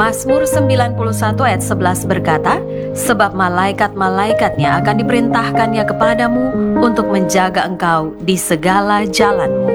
Mazmur 91 ayat 11 berkata, sebab malaikat-malaikatnya akan diperintahkannya kepadamu untuk menjaga engkau di segala jalanmu.